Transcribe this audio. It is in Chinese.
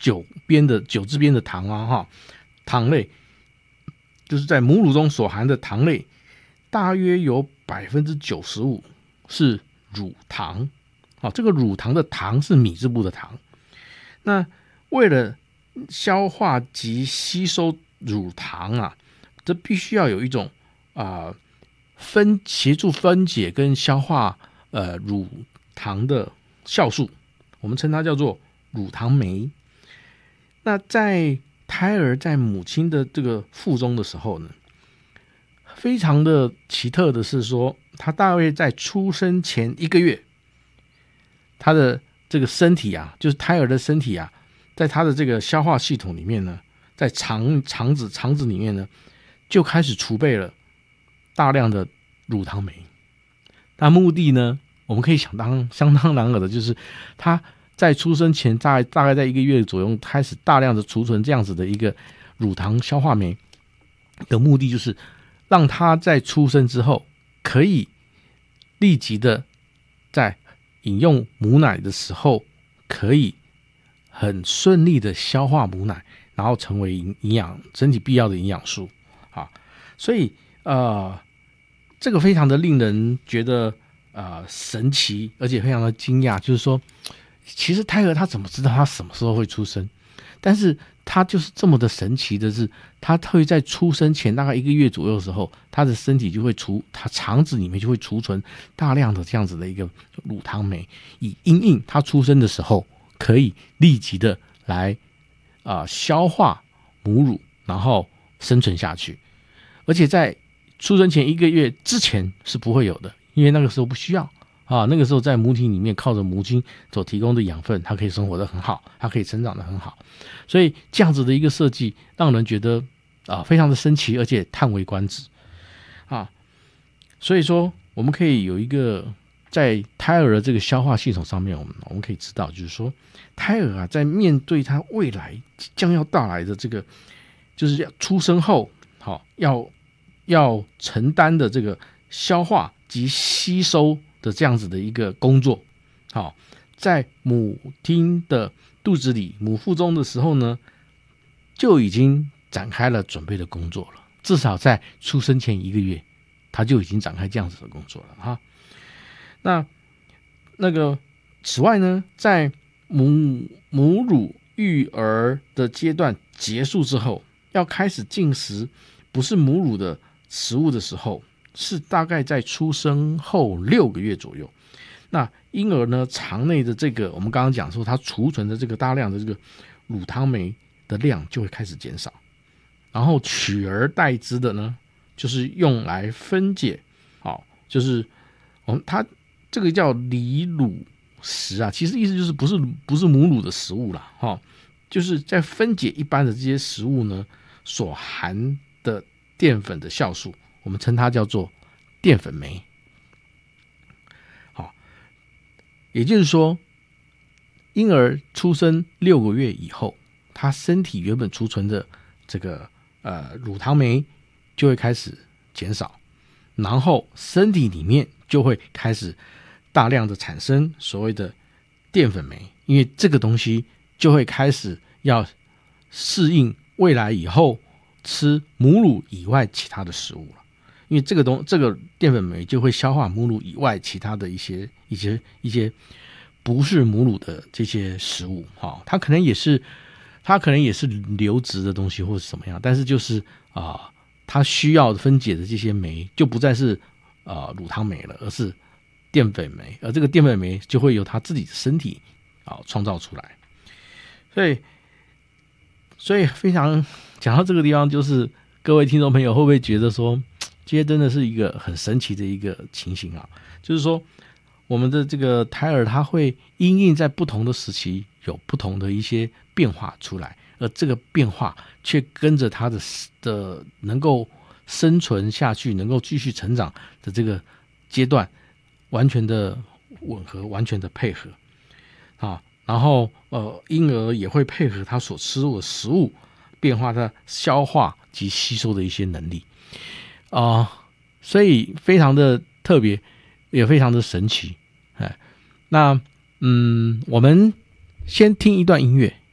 9字边的糖啊糖类，就是在母乳中所含的糖类，大约有 95% 是乳糖。这个乳糖的糖是米字部的糖。那为了消化及吸收乳糖啊，这必须要有一种协助分解跟消化乳糖的酵素，我们称它叫做乳糖酶。那在胎儿在母亲的这个腹中的时候呢，非常的奇特的是说，他大约在出生前1个月，他的这个身体啊，就是胎儿的身体啊，在他的这个消化系统里面呢，在肠子里面呢，就开始储备了大量的乳糖酶。那目的呢，我们可以相当然耳的，就是他在出生前大概在1个月左右开始大量的储存这样子的一个乳糖消化酶的目的，就是让他在出生之后可以立即的在饮用母奶的时候可以很顺利的消化母奶，然后成为身体必要的营养素啊。所以这个非常的令人觉得神奇，而且非常的惊讶，就是说其实胎儿他怎么知道他什么时候会出生？但是他就是这么的神奇的是，他会在出生前大概1个月左右的时候，他的身体就会他肠子里面就会储存大量的这样子的一个乳糖酶，以因应他出生的时候可以立即的来消化母乳，然后生存下去。而且在出生前1个月之前是不会有的，因为那个时候不需要那个时候在母体里面靠着母亲所提供的养分，它可以生活得很好，它可以成长得很好。所以这样子的一个设计让人觉得非常的神奇，而且叹为观止所以说我们可以有一个在胎儿的这个消化系统上面，我们可以知道，就是说胎儿在面对他未来将要到来的这个就是要出生后要承担的这个消化及吸收的这样子的一个工作在母亲的肚子里母腹中的时候呢，就已经展开了准备的工作了。至少在出生前1个月他就已经展开这样子的工作了那个此外呢，在母乳育儿的阶段结束之后，要开始进食不是母乳的食物的时候，是大概在出生后6个月左右。那婴儿呢，肠内的这个我们刚刚讲说它储存的这个大量的这个乳糖酶的量就会开始减少，然后取而代之的呢，就是用来分解就是它这个叫离乳食其实意思就是不是母乳的食物啦就是在分解一般的这些食物呢所含的淀粉的酵素，我们称它叫做淀粉酶。也就是说，婴儿出生6个月以后，他身体原本储存的这个乳糖酶就会开始减少，然后身体里面就会开始大量的产生所谓的淀粉酶，因为这个东西就会开始要适应未来以后吃母乳以外其他的食物了。因为这个淀粉酶就会消化母乳以外其他的一些不是母乳的这些食物它可能也是流质的东西或是什么样，但是就是它需要分解的这些酶就不再是乳糖酶了，而是淀粉酶，而这个淀粉酶就会由它自己的身体创造出来。所以非常讲到这个地方，就是各位听众朋友会不会觉得说这些真的是一个很神奇的一个情形就是说我们的这个胎儿他会因应在不同的时期有不同的一些变化出来，而这个变化却跟着他的能够生存下去能够继续成长的这个阶段完全的吻合，完全的配合然后婴儿也会配合他所吃入的食物变化他消化及吸收的一些能力所以非常的特别，也非常的神奇。那我们先听一段音乐，